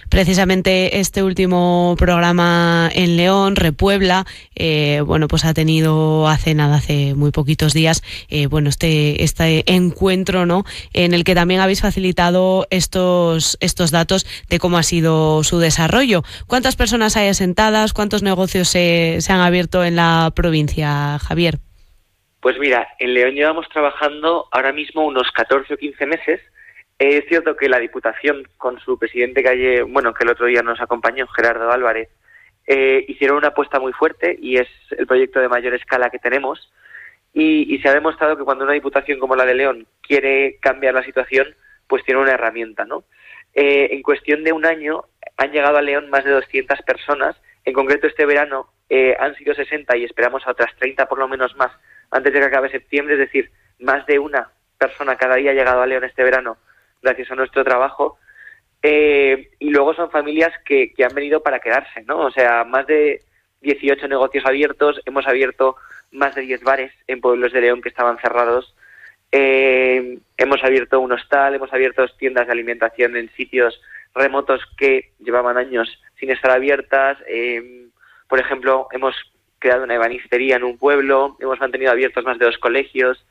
Precisamente este último programa en León, Repuebla, pues ha tenido hace muy poquitos días, este encuentro, ¿no?, en el que también habéis facilitado estos datos de cómo ha sido su desarrollo. ¿Cuántas personas hay asentadas? ¿Cuántos negocios se han abierto en la provincia, Javier? Pues mira, en León llevamos trabajando ahora mismo unos 14 o 15 meses. Es cierto que la Diputación, con su presidente que el otro día nos acompañó, Gerardo Álvarez, hicieron una apuesta muy fuerte y es el proyecto de mayor escala que tenemos. Y se ha demostrado que cuando una Diputación como la de León quiere cambiar la situación, pues tiene una herramienta, ¿no? En cuestión de un año han llegado a León más de 200 personas. En concreto este verano han sido 60 y esperamos a otras 30 por lo menos más antes de que acabe septiembre, es decir, más de una persona cada día ha llegado a León este verano gracias a nuestro trabajo. Y luego son familias que han venido para quedarse, ¿no? O sea, más de 18 negocios abiertos, hemos abierto más de 10 bares en pueblos de León que estaban cerrados, hemos abierto un hostal, hemos abierto tiendas de alimentación en sitios remotos que llevaban años sin estar abiertas. Por ejemplo, hemos creado una ebanistería en un pueblo, hemos mantenido abiertos más de 2 colegios.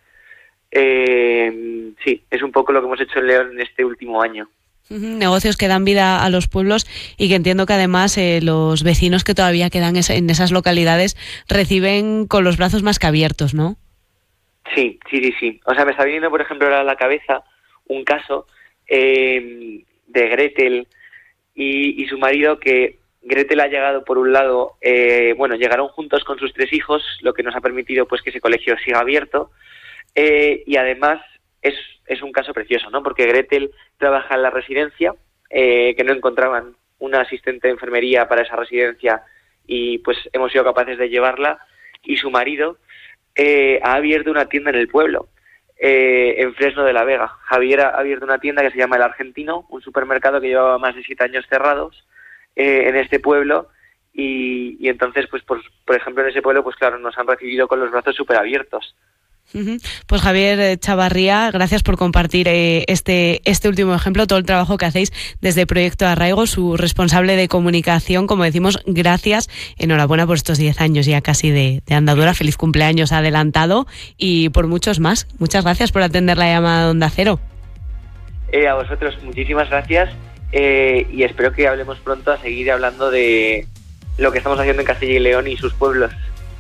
Sí, es un poco lo que hemos hecho en León en este último año. Negocios que dan vida a los pueblos y que entiendo que además los vecinos que todavía quedan en esas localidades reciben con los brazos más que abiertos, ¿no? Sí. O sea, me está viniendo, por ejemplo, ahora a la cabeza un caso de Gretel y su marido, que Gretel ha llegado, por un lado, llegaron juntos con sus 3 hijos, lo que nos ha permitido pues que ese colegio siga abierto, y además es un caso precioso, ¿no? Porque Gretel trabaja en la residencia, que no encontraban una asistente de enfermería para esa residencia y pues hemos sido capaces de llevarla, y su marido ha abierto una tienda en el pueblo, en Fresno de la Vega. Javier ha abierto una tienda que se llama El Argentino, un supermercado que llevaba más de 7 años cerrados en este pueblo, y entonces, pues por ejemplo, en ese pueblo, pues claro, nos han recibido con los brazos súper abiertos. Pues Javier Chavarría, gracias por compartir este último ejemplo, todo el trabajo que hacéis desde Proyecto Arraigo, su responsable de comunicación. Como decimos, gracias, enhorabuena por estos 10 años ya casi de andadura, feliz cumpleaños adelantado y por muchos más. Muchas gracias por atender la llamada de Onda Cero. A vosotros muchísimas gracias, y espero que hablemos pronto a seguir hablando de lo que estamos haciendo en Castilla y León y sus pueblos.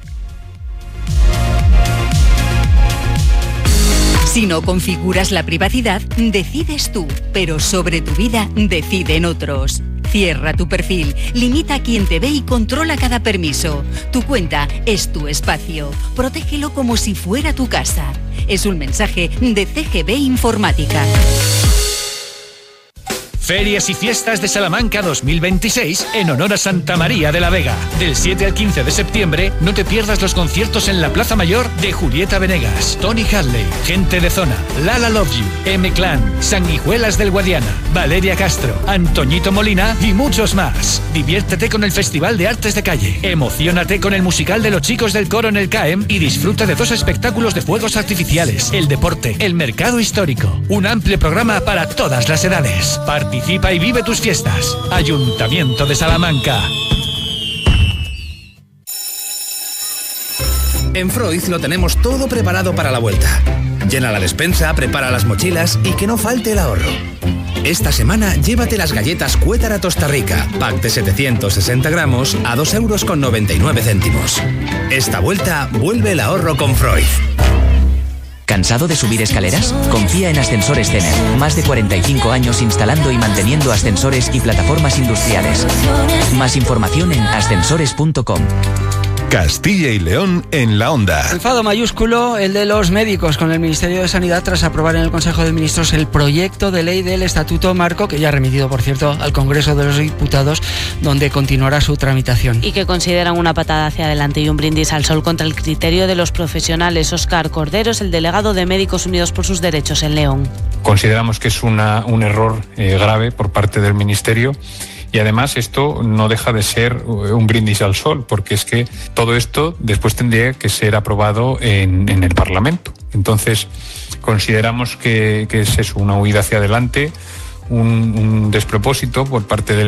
Si no configuras la privacidad, decides tú, pero sobre tu vida deciden otros. Cierra tu perfil, limita a quien te ve y controla cada permiso. Tu cuenta es tu espacio. Protégelo como si fuera tu casa. Es un mensaje de CGB Informática. Ferias y Fiestas de Salamanca 2026 en honor a Santa María de la Vega. Del 7 al 15 de septiembre no te pierdas los conciertos en la Plaza Mayor de Julieta Venegas, Tony Hadley, Gente de Zona, Lala Love You, M-Clan, Sanguijuelas del Guadiana, Valeria Castro, Antoñito Molina y muchos más. Diviértete con el Festival de Artes de Calle. Emociónate con el musical de los chicos del coro en el CAEM y disfruta de 2 espectáculos de fuegos artificiales, el deporte, el mercado histórico. Un amplio programa para todas las edades. Participa y vive tus fiestas. Ayuntamiento de Salamanca. En Freud lo tenemos todo preparado para la vuelta. Llena la despensa, prepara las mochilas y que no falte el ahorro. Esta semana llévate las galletas Cuétara Tosta Rica, pack de 760 gramos a 2,99 €. Esta vuelta vuelve el ahorro con Freud. ¿Cansado de subir escaleras? Confía en Ascensores Cener. Más de 45 años instalando y manteniendo ascensores y plataformas industriales. Más información en ascensores.com. Castilla y León en la Onda. Enfado mayúsculo el de los médicos con el Ministerio de Sanidad tras aprobar en el Consejo de Ministros el proyecto de ley del Estatuto Marco, que ya ha remitido, por cierto, al Congreso de los Diputados, donde continuará su tramitación. Y que consideran una patada hacia adelante y un brindis al sol contra el criterio de los profesionales. Óscar Cordero es el delegado de Médicos Unidos por sus Derechos en León. Consideramos que es un error grave por parte del Ministerio. Y además esto no deja de ser un brindis al sol, porque es que todo esto después tendría que ser aprobado en el Parlamento. Entonces consideramos que es eso, una huida hacia adelante, un despropósito por parte del